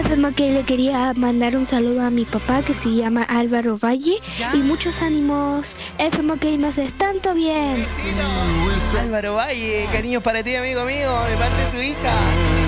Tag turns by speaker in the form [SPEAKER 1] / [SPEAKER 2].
[SPEAKER 1] FM que le quería mandar un saludo a mi papá que se llama Álvaro Valle y muchos ánimos. FM que nos haces tanto bien.
[SPEAKER 2] Álvaro Valle, cariños para ti, amigo mío, de parte de tu hija.